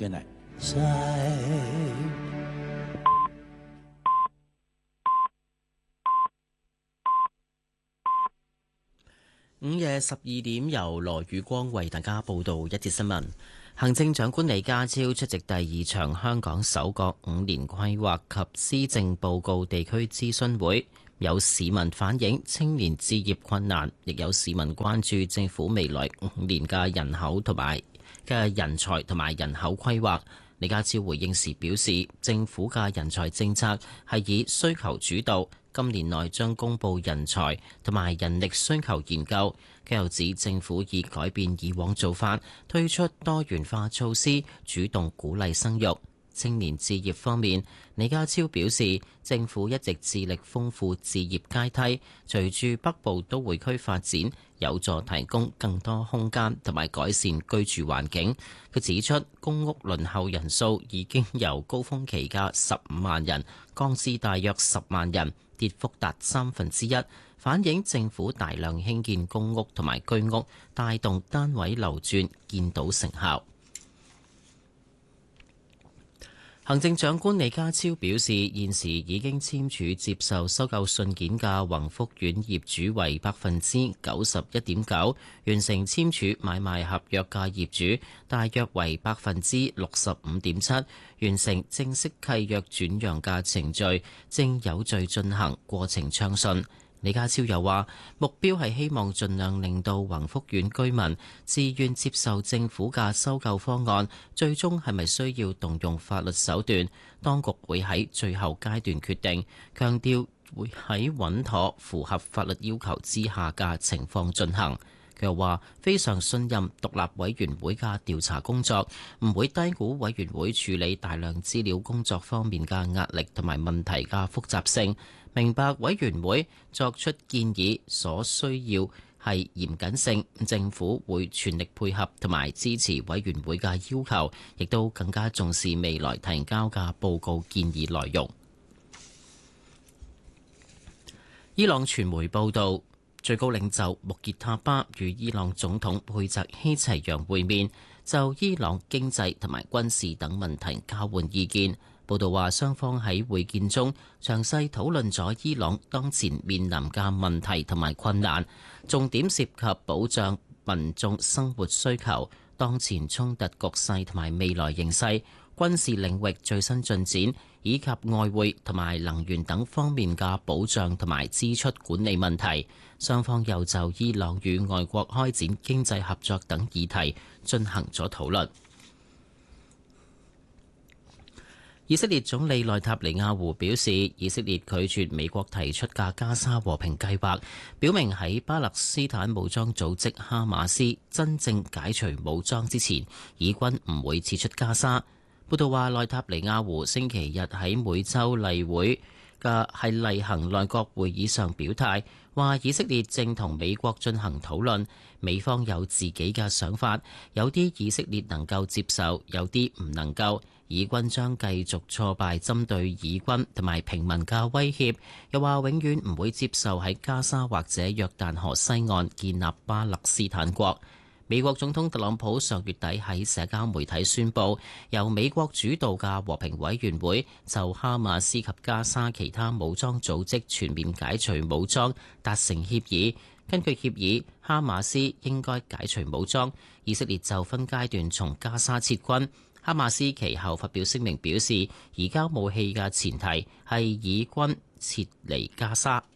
Good night。 午夜12點，由羅宇光為大家報道一節新聞。行政長官李家超出席第2場香港首個5年規劃及施政報告地區諮詢會，有市民反映青年置業困難，亦有市民關注政府未來5年嘅人才同埋人口規劃。李家超回應時表示，政府嘅人才政策係以需求主導，今年內將公布人才同埋人力需求研究。佢又指政府已改變以往做法，推出多元化措施，主動鼓勵生育。青年置業方面，李家超表示，政府一直致力豐富置業階梯，隨住北部都會區發展，有助提供更多空間同埋改善居住環境。佢指出，公屋輪候人數已經由高峰期嘅15萬人降至大約10萬人，跌幅達1/3，反映政府大量興建公屋同埋居屋，帶動單位流轉，見到成效。行政長官李家超表示，現時已經簽署接受收購信件嘅宏福苑業主為91.9%，完成簽署買賣合約嘅業主大約為65.7%，完成正式契約轉讓嘅程序正有序進行，過程暢順。李家超又話，目標係希望盡量令到宏福苑居民自願接受政府嘅收購方案，最終係咪需要動用法律手段，當局會喺最後階段決定，強調會喺穩妥符合法律要求之下嘅情況進行。佢又話非常信任獨立委員會嘅調查工作，唔會低估委員會處理大量資料工作方面嘅壓力同埋問題嘅複雜性，明白委員會作出建議所需要係嚴謹性，政府會全力配合同埋支持委員會嘅要求，亦都更加重視未來提交嘅報告建議內容。伊朗傳媒報導，最高領袖穆傑塔巴與伊朗總統佩澤希齊揚會面，就伊朗經濟同埋軍事等問題交換意見。報道話，雙方喺會見中詳細討論咗伊朗當前面臨嘅問題同埋困難，重點涉及保障民眾生活需求、當前衝突局勢同埋未來形勢、軍事領域最新進展，以及外匯同埋能源等方面嘅保障同埋支出管理問題。雙方又就伊朗與外國開展經濟合作等議題進行咗討論。以色列總理內塔尼亞胡表示，以色列拒絕美國提出嘅加沙和平計劃，表明喺巴勒斯坦武裝組織哈馬斯真正解除武裝之前，以軍唔會撤出加沙。報道話，內塔尼亞胡星期日喺每週例行內閣會議上表態，話以色列正同美國進行討論，美方有自己嘅想法，有啲以色列能夠接受，有啲唔能夠。以軍將繼續挫敗針對以軍同埋平民嘅威脅，又話永遠唔會接受喺加沙或者約旦河西岸建立巴勒斯坦國。美國總統特朗普上月底喺社交媒體宣布，由美國主導嘅和平委員會就哈馬斯及加沙其他武裝組織全面解除武裝達成協議。根據協議，哈馬斯應該解除武裝，以色列就分階段從加沙撤軍。哈馬斯其後發表聲明表示，移交武器嘅前提係以軍撤離加沙。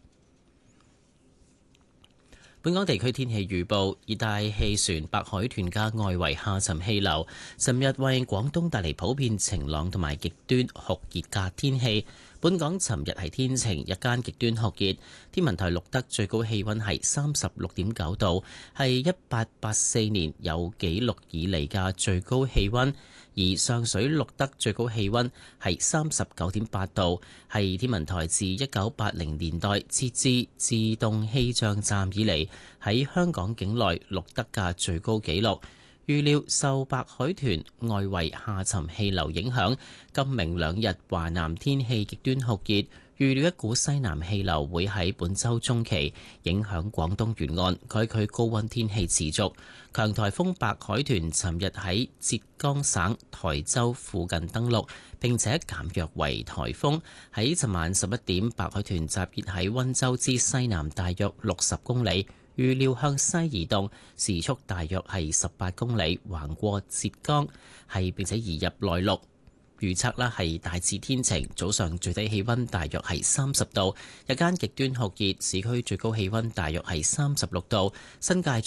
本港地區天氣預報，熱帶氣旋白海豚嘅外圍下沉氣流，尋日為廣東帶嚟普遍晴朗同埋極端酷熱嘅天氣。本港尋日係天晴，日間極端酷熱，天文台錄得最高氣溫係36.9度，係1884年有紀錄以嚟嘅最高氣溫。而上水錄得最高氣溫係39.8度，係天文台自1980年代設置自動氣象站以嚟喺香港境內錄得嘅最高紀錄。預料受白海豚外圍下沉氣流影響，今明兩日華南天氣極端酷熱， 預料一股西南氣流會喺本週中期影響廣東沿岸，該區高溫天氣持續。強颱風白海豚尋日喺浙江省台州附近登陸，並且減弱為颱風。喺尋晚11點，白海豚集結喺溫州之西南大約60公里，預料向西移動，時速大約係18公里，橫過浙江，並且移入內陸。預測啦係大致天晴，早上最低氣溫大約係30度，日間極端酷熱，市區最高氣溫大約係36度，新界